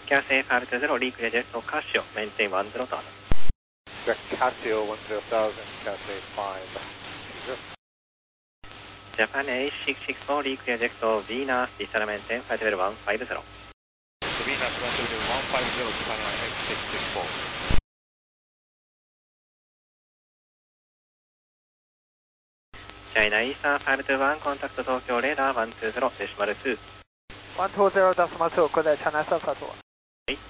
Cathay 520, reclear jet for Casio, maintain 10,000. Casio 10,000, Cathay 5. Japan A664, reclear jet for Venus, descend maintain 50150. Venus 150, Japan A664. China Eastern 521, contact Tokyo radar 120, decimal 2. 120.2 good day, China South 1.